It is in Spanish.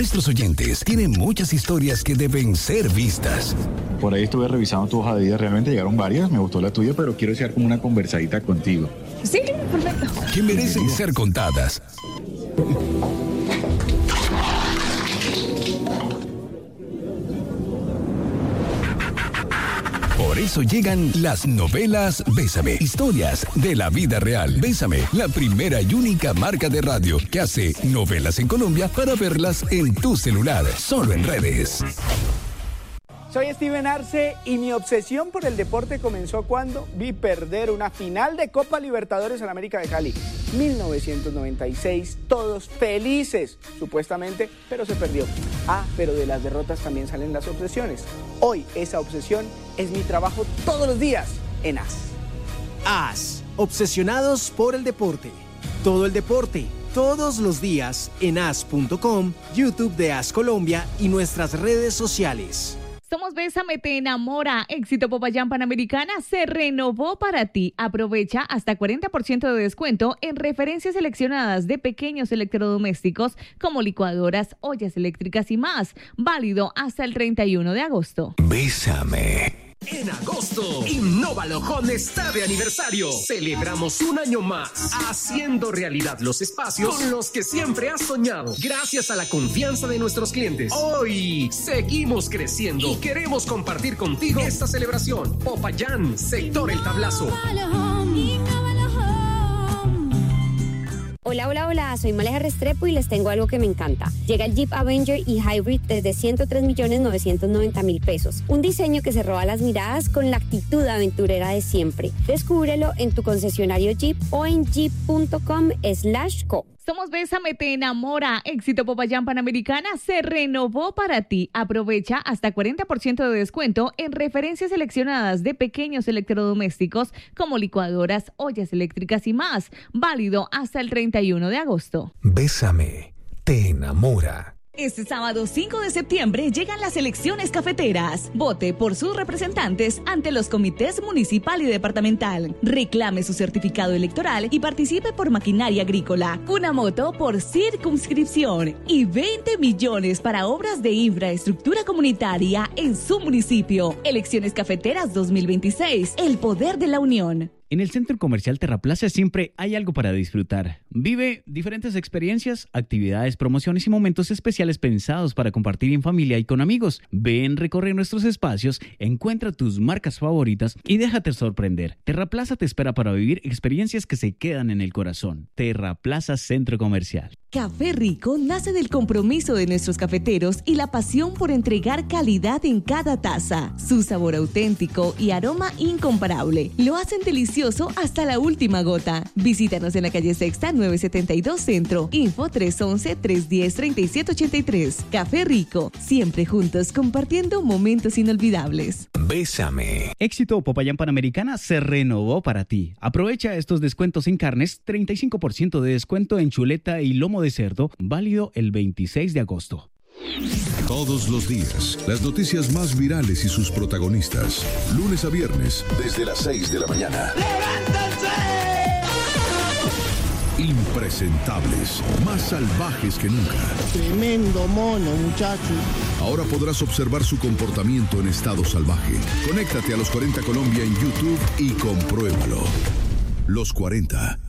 Nuestros oyentes tienen muchas historias que deben ser vistas. Por ahí estuve revisando tu hoja de vida, realmente llegaron varias, me gustó la tuya, pero quiero hacer como una conversadita contigo. Sí, perfecto. Que merecen ser contadas. Por eso llegan las novelas Bésame, historias de la vida real. Bésame, la primera y única marca de radio que hace novelas en Colombia para verlas en tu celular, solo en redes. Soy Steven Arce y mi obsesión por el deporte comenzó cuando vi perder una final de Copa Libertadores en América de Cali. 1996, todos felices, supuestamente, pero se perdió. Pero de las derrotas también salen las obsesiones. Hoy esa obsesión es mi trabajo todos los días en AS. AS, obsesionados por el deporte. Todo el deporte, todos los días en as.com, YouTube de AS Colombia y nuestras redes sociales. Somos Bésame, te enamora. Éxito Popayán Panamericana se renovó para ti. Aprovecha hasta 40% de descuento en referencias seleccionadas de pequeños electrodomésticos como licuadoras, ollas eléctricas y más. Válido hasta el 31 de agosto. Bésame. En agosto, Innóvalo Home está de aniversario. Celebramos un año más, haciendo realidad los espacios con los que siempre has soñado. Gracias a la confianza de nuestros clientes, hoy seguimos creciendo y queremos compartir contigo esta celebración. Popayán, sector El Tablazo. Hola, hola, hola, soy Maleja Restrepo y les tengo algo que me encanta. Llega el Jeep Avenger y Hybrid desde 103.990.000 pesos. Un diseño que se roba las miradas con la actitud aventurera de siempre. Descúbrelo en tu concesionario Jeep o en jeep.com/co. Somos Bésame, te enamora. Éxito Popayán Panamericana se renovó para ti. Aprovecha hasta 40% de descuento en referencias seleccionadas de pequeños electrodomésticos como licuadoras, ollas eléctricas y más. Válido hasta el 31 de agosto. Bésame, te enamora. Este sábado 5 de septiembre llegan las elecciones cafeteras. Vote por sus representantes ante los comités municipal y departamental. Reclame su certificado electoral y participe por maquinaria agrícola, una moto por circunscripción y 20 millones para obras de infraestructura comunitaria en su municipio. Elecciones cafeteras 2026. El poder de la unión. En el Centro Comercial Terraplaza siempre hay algo para disfrutar. Vive diferentes experiencias, actividades, promociones y momentos especiales pensados para compartir en familia y con amigos. Ven, recorre nuestros espacios, encuentra tus marcas favoritas y déjate sorprender. Terraplaza te espera para vivir experiencias que se quedan en el corazón. Terraplaza Centro Comercial. Café Rico nace del compromiso de nuestros cafeteros y la pasión por entregar calidad en cada taza. Su sabor auténtico y aroma incomparable lo hacen delicioso hasta la última gota. Visítanos en la calle Sexta 972 Centro. Info 311-310-3783. Café Rico, siempre juntos compartiendo momentos inolvidables. Bésame. Éxito Popayán Panamericana se renovó para ti. Aprovecha estos descuentos en carnes, 35% de descuento en chuleta y lomo de cerdo, válido el 26 de agosto. Todos los días, las noticias más virales y sus protagonistas. Lunes a viernes, desde las 6 de la mañana. ¡Levántense! Impresentables, más salvajes que nunca. Tremendo mono, muchacho. Ahora podrás observar su comportamiento en estado salvaje. Conéctate a Los 40 Colombia en YouTube y compruébalo. Los 40.